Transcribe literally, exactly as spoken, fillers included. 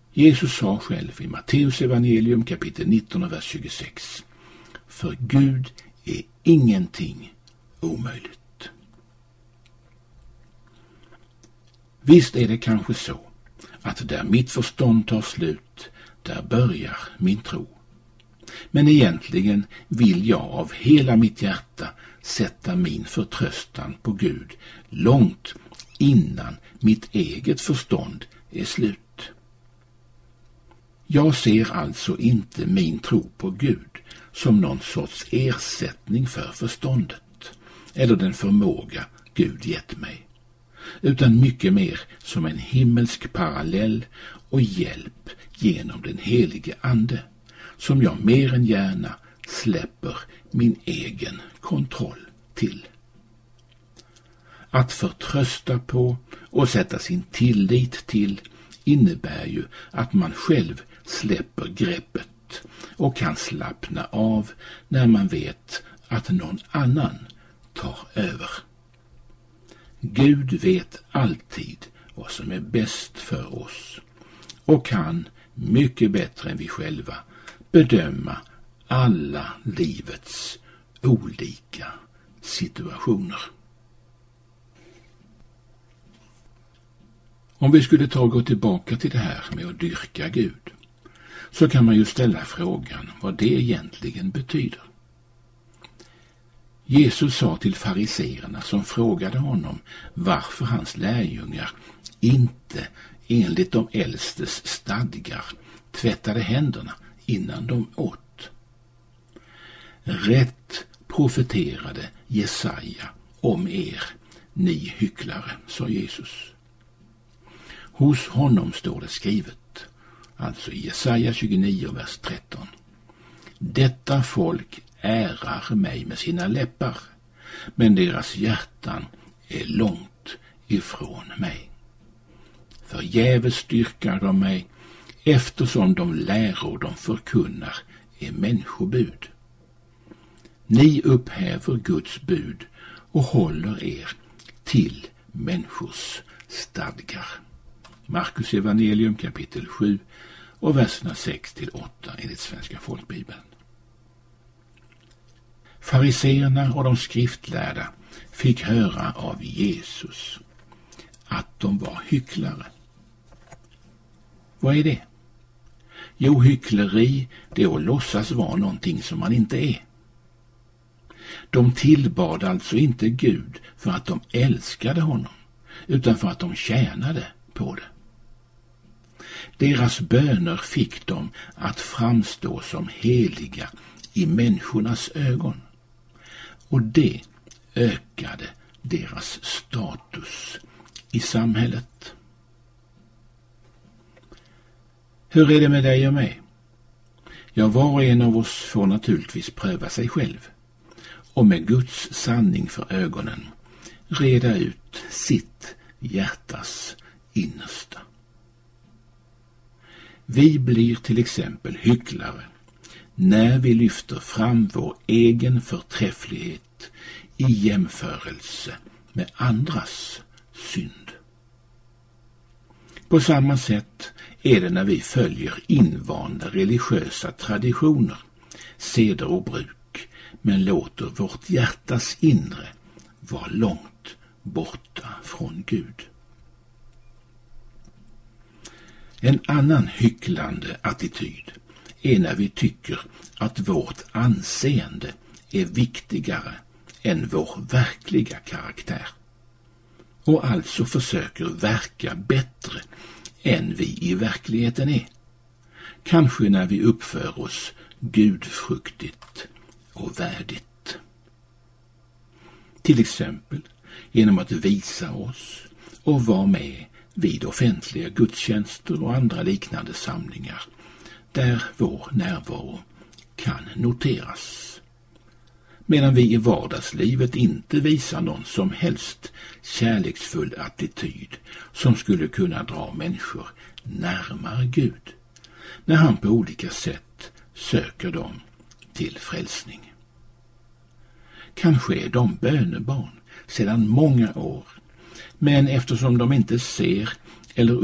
Jesus sa själv i Matteus evangelium kapitel nitton och vers tjugosex: för Gud är ingenting omöjligt. Visst är det kanske så att där mitt förstånd tar slut, där börjar min tro. Men egentligen vill jag av hela mitt hjärta sätta min förtröstan på Gud långt innan mitt eget förstånd är slut. Jag ser alltså inte min tro på Gud som någon sorts ersättning för förståndet eller den förmåga Gud gett mig, utan mycket mer som en himmelsk parallell och hjälp genom den helige Ande, som jag mer än gärna släpper min egen kontroll till. Att förtrösta på och sätta sin tillit till innebär ju att man själv släpper greppet och kan slappna av när man vet att någon annan tar över. Gud vet alltid vad som är bäst för oss och kan mycket bättre än vi själva bedöma alla livets olika situationer. Om vi skulle ta och gå tillbaka till det här med att dyrka Gud, så kan man ju ställa frågan vad det egentligen betyder. Jesus sa till fariseerna som frågade honom varför hans lärjungar inte enligt de äldstes stadgar tvättade händerna innan de åt. Rätt profeterade Jesaja om er, ni hycklare, sa Jesus. Hos honom står det skrivet, alltså i Jesaja tjugonio, vers tretton. Detta folk ärar mig med sina läppar, men deras hjärtan är långt ifrån mig. Förgäves dyrkar de mig, eftersom de läror de förkunnar är människobud. Ni upphäver Guds bud och håller er till människors stadgar. Markus evangelium kapitel sju och verserna sex till åtta enligt Svenska folkbibeln. Fariseerna och de skriftlärda fick höra av Jesus att de var hycklare. Vad är det? Jo, hyckleri, det är att låtsas vara någonting som man inte är. De tillbad alltså inte Gud för att de älskade honom, utan för att de tjänade på det. Deras böner fick dem att framstå som heliga i människornas ögon, och det ökade deras status i samhället. Hur är det med dig och mig? Ja, var och en av oss får naturligtvis pröva sig själv och med Guds sanning för ögonen reda ut sitt hjärtas innersta. Vi blir till exempel hycklare när vi lyfter fram vår egen förträfflighet i jämförelse med andras synd. På samma sätt är det när vi följer invanda religiösa traditioner, seder och bruk, men låter vårt hjärtas inre vara långt borta från Gud. En annan hycklande attityd är när vi tycker att vårt anseende är viktigare än vår verkliga karaktär, och alltså försöker verka bättre än vi i verkligheten är. Kanske när vi uppför oss gudfruktigt och värdigt. Till exempel genom att visa oss och vara med vid offentliga gudstjänster och andra liknande samlingar där vår närvaro kan noteras. Medan vi i vardagslivet inte visar någon som helst kärleksfull attityd som skulle kunna dra människor närmare Gud, när han på olika sätt söker dem till frälsning. Kanske är de bönebarn sedan många år, men eftersom de inte ser eller